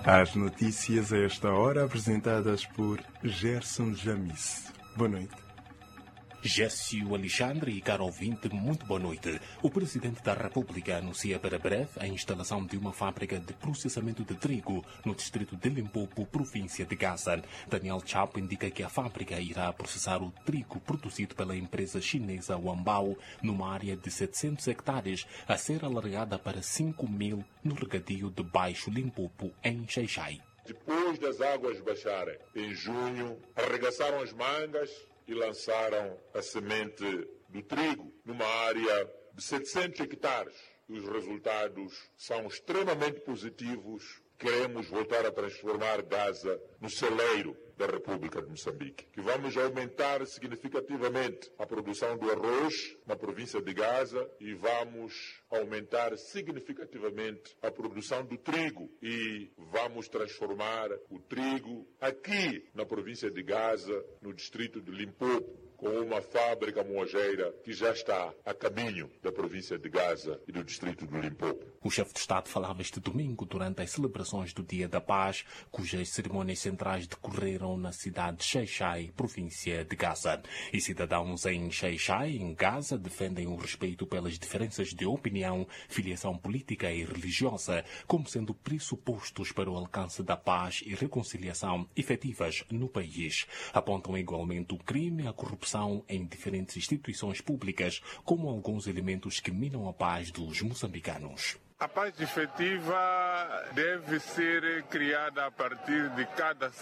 As notícias a esta hora apresentadas por Gerson Jamis. Boa noite. Gércio Alexandre e caro ouvinte, muito boa noite. O Presidente da República anuncia para breve a instalação de uma fábrica de processamento de trigo no distrito de Limpopo, província de Gaza. Daniel Chapo indica que a fábrica irá processar o trigo produzido pela empresa chinesa Wanbao numa área de 700 hectares, a ser alargada para 5.000 no regadio de Baixo Limpopo, em Xai-Xai. Depois das águas baixarem, em junho, arregaçaram as mangas e lançaram a semente do trigo numa área de 700 hectares. Os resultados são extremamente positivos. Queremos voltar a transformar Gaza no celeiro da República de Moçambique. Que vamos aumentar significativamente a produção do arroz na província de Gaza e vamos aumentar significativamente a produção do trigo e vamos transformar o trigo aqui na província de Gaza, no distrito de Limpopo, com uma fábrica moageira que já está a caminho da província de Gaza e do distrito do Limpopo. O chefe de Estado falava este domingo durante as celebrações do Dia da Paz, cujas cerimônias centrais decorreram na cidade de Xai-Xai, província de Gaza. E cidadãos em Xai-Xai, em Gaza, defendem o respeito pelas diferenças de opinião, filiação política e religiosa, como sendo pressupostos para o alcance da paz e reconciliação efetivas no país. Apontam igualmente o crime e a corrupção em diferentes instituições públicas como alguns elementos que minam a paz dos moçambicanos. A paz efetiva deve ser criada a partir de cada